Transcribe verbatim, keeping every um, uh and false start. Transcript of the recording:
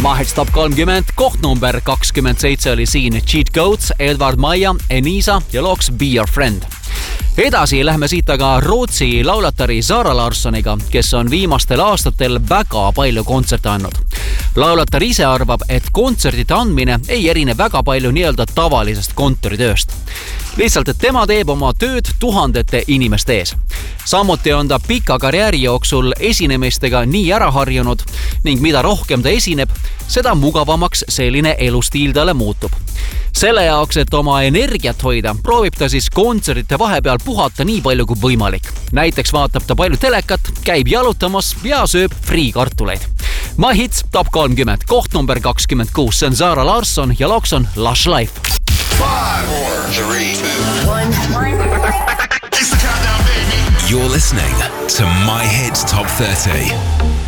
Mahets top kolmkümmend, koht number kakskümmend seitse oli siin Cheat Codes, Edward Maia, Enisa ja looks Be Your Friend. Edasi lähme siit aga Rootsi laulatari Zara Larssoniga, kes on viimastel aastatel väga palju kontserte andnud. Laulatar ise arvab, et kontserdite andmine ei erine väga palju nii-öelda tavalisest kontoritööst. Lihtsalt, et tema teeb oma tööd tuhandete inimeste ees. Samuti on ta pika karjääri jooksul esinemistega nii ära harjunud ning mida rohkem ta esineb, seda mugavamaks selline elustiil talle muutub. Selle jaoks, et oma energiat hoida, proovib ta siis kontserdite vahepeal puhata nii palju kui võimalik. Näiteks vaatab ta palju telekat, käib jalutamas ja sööb friikartuleid. My Hits top kolmkümmend, koht number kakskümmend kuus, see on Zara Larsson ja looks on Lush Life. Five, four, three, two, one. It's the countdown, baby. You're listening to My Hits Top thirty.